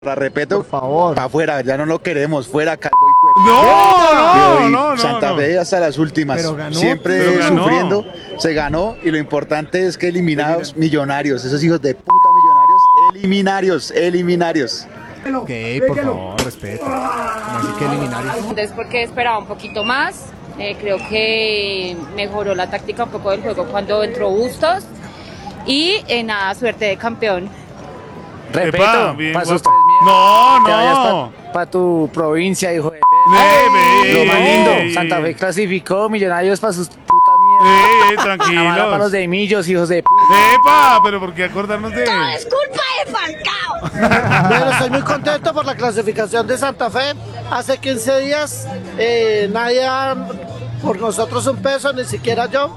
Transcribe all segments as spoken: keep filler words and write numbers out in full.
La respeto, por favor. Para afuera, ya no lo queremos, fuera, calvo y No, cuerpo. no, no, no. Santa no. Fe hasta las últimas. Pero ganó, Siempre pero ganó. sufriendo, se ganó y lo importante es que eliminados millonarios, esos hijos de puta millonarios, eliminarios, eliminarios. Ok, por favor, respeto. Así que eliminarios. Entonces, porque esperaba un poquito más. Eh, creo que mejoró la táctica un poco del juego cuando entró Bustos. Y eh, nada, suerte de campeón. Epa, Respeto, bien, para sus guapo. tres mierdas. No, Te vayas no. para pa tu provincia, hijo de Ey, perra. Lo más lindo, ey, Santa Fe clasificó, Millonarios para sus puta Ey, mierda. ey, La mala para los tranquilos. de Millos, hijos de p. Epa, pero ¿por qué acordarnos de...? ¡Es culpa de Falcao! Bueno, estoy muy contento por la clasificación de Santa Fe. Hace quince días eh, nadie ha por nosotros un peso, ni siquiera yo.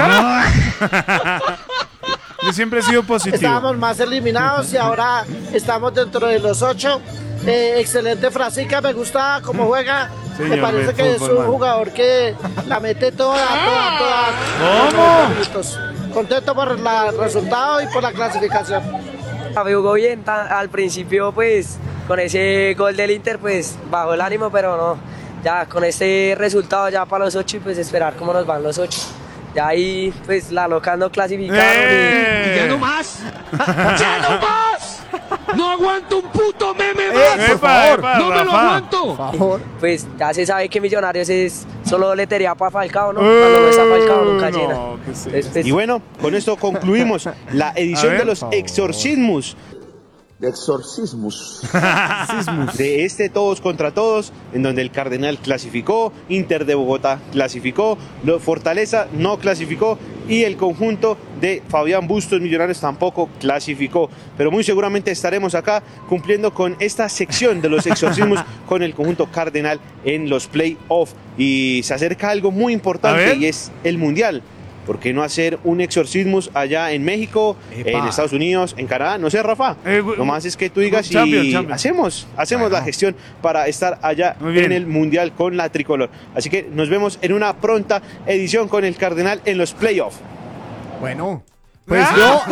Yo siempre he sido positivo. Estábamos más eliminados y ahora estamos dentro de los ocho. Eh, excelente Frasica, me gusta cómo juega. Señor me parece del que es fútbol, un man. jugador que la mete toda, toda, toda. ¿Cómo? noventa minutos. Contento por la- el resultado y por la clasificación. Javi jugó bien, ta- al principio pues con ese gol del Inter pues bajó el ánimo, pero no, ya con este resultado ya para los ocho y pues esperar cómo nos van los ocho. Ya ahí pues la loca no clasificaron ¡Eh! y, y ya no más! ¡Ya no más! ¡No aguanto un puto meme Eh, más! por Epa, favor. epa, ¡No me lo Rafa. aguanto! Por favor. pues ya se sabe que Millonarios es solo letería para Falcao, ¿no? Cuando no está Falcao nunca Eh, no, llena. ¿qué es eso? Entonces, pues, Y bueno, con esto concluimos la edición A ver, de los por favor. exorcismos De exorcismos. de este Todos contra Todos, en donde el Cardenal clasificó, Inter de Bogotá clasificó, lo- Fortaleza no clasificó y el conjunto de Fabián Bustos Millonarios tampoco clasificó. Pero muy seguramente estaremos acá cumpliendo con esta sección de los exorcismos con el conjunto Cardenal en los playoffs. Y se acerca algo muy A importante ver. y es el Mundial. ¿Por qué no hacer un exorcismo allá en México, Epa. en Estados Unidos, en Canadá? No sé, Rafa. Eh, gu- Lo más es que tú digas y Champion, champion. hacemos, hacemos Bueno. la gestión para estar allá Muy bien. en el Mundial con la tricolor. Así que nos vemos en una pronta edición con el Cardenal en los playoffs. Bueno, pues yo.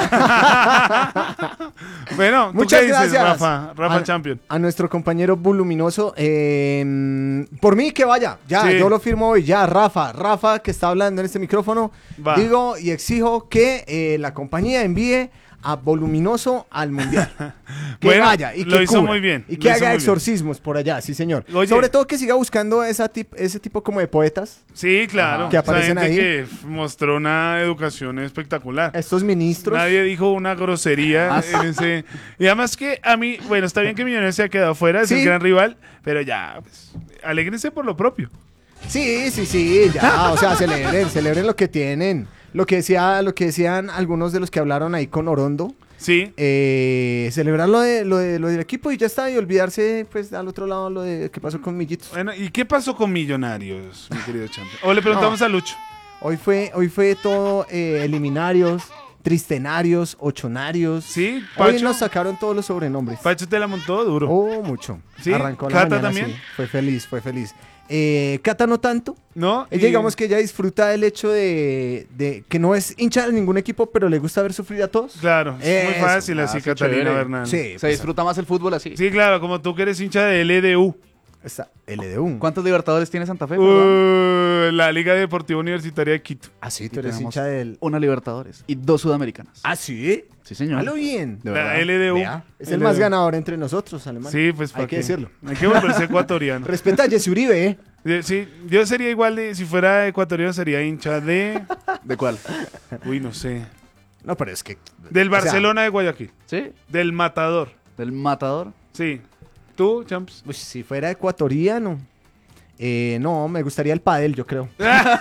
Bueno, ¿tú Muchas qué dices, gracias. Rafa? Rafa a, Champion. a nuestro compañero voluminoso. eh, por mí que vaya, ya, Sí. yo lo firmo hoy, ya, Rafa, Rafa que está hablando en este micrófono, Va. digo y exijo que eh, la compañía envíe a Voluminoso al Mundial. Que Bueno, vaya y que lo hizo cubra, muy bien, y lo que hizo haga muy bien. exorcismos por allá, sí señor. Oye. Sobre todo que siga buscando esa tip- ese tipo como de poetas, Sí, claro. Que Esa aparecen gente ahí. que f- mostró una educación espectacular. estos ministros. Nadie dijo una grosería Ah, en ese... Y además que a mí, bueno, está bien que Millonarios se ha quedado fuera, es Sí. el gran rival, pero ya, pues, alégrense por lo propio. Sí, sí, sí, ya, o sea, celebren, celebren lo que tienen. Lo que decía, lo que decían algunos de los que hablaron ahí con Orondo. Sí. Eh, celebrar lo, de, lo, de, lo del equipo y ya está, y olvidarse, pues, al otro lado lo de qué pasó con Millitos. Bueno, ¿y qué pasó con Millonarios, mi querido Champion? O le preguntamos a Lucho. Hoy fue, hoy fue todo eh, eliminarios, tristenarios, ochonarios. Sí, Hoy Pacho. nos sacaron todos los sobrenombres. Pacho te la montó duro. Oh, mucho. ¿Sí? Arrancó la ¿Cata mañana, también? sí. Fue feliz, fue feliz. Eh, Cata no tanto. ¿No? Ella Y- digamos que ella disfruta del hecho de, de que no es hincha de ningún equipo, pero le gusta ver sufrir a todos. Claro, es muy Eso. fácil así, Ah, sí, Catalina chévere. Bernal. Sí, Se disfruta más el fútbol así. Sí, claro, como tú que eres hincha de L D U. está L D U. ¿Cuántos libertadores tiene Santa Fe? perdón? Uh, la Liga Deportiva Universitaria de Quito. Ah, sí, Y tú eres tenemos hincha del... Una libertadores y dos sudamericanas. Ah, sí. Sí, señor. Halo bien. De La verdad. L D U. Vea, es el L D U. más ganador entre nosotros, alemán. Sí, pues hay ¿para que qué? decirlo. Hay que volverse ecuatoriano. Respeta a Jesse Uribe, ¿eh? Yo- Sí, yo sería igual de, si fuera ecuatoriano sería hincha de, ¿De cuál? uy, no sé, No, pero es que... del o sea, Barcelona de Guayaquil, ¿Sí? del Matador, Del matador. sí. ¿Tú, Champs? pues, si fuera ecuatoriano... Eh, no, me gustaría el pádel, yo creo.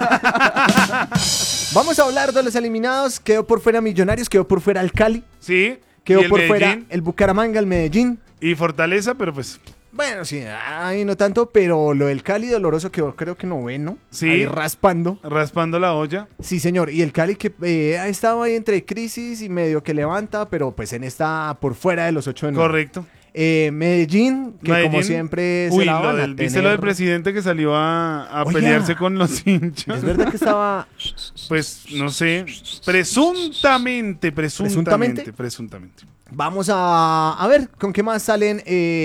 Vamos a hablar de los eliminados. Quedó por fuera Millonarios, quedó por fuera el Cali, Sí. quedó y el por fuera Medellín, el Bucaramanga, el Medellín. y Fortaleza, pero pues, Bueno, sí, ahí no tanto, pero lo del Cali doloroso quedó creo que noveno. Sí. Ahí raspando. raspando la olla. Sí, señor. Y el Cali que eh, ha estado ahí entre crisis y medio que levanta, pero pues en esta por fuera de los ocho de nueve. Correcto. Eh, Medellín, que como Medellín, siempre se uy, la lo van a del, ¿viste tener. lo del presidente que salió a, a Oiga. pelearse con los hinchas? Es verdad que estaba... Pues, no sé, presuntamente, presuntamente, ¿Presuntamente? presuntamente. Vamos a, a ver con qué más salen. eh,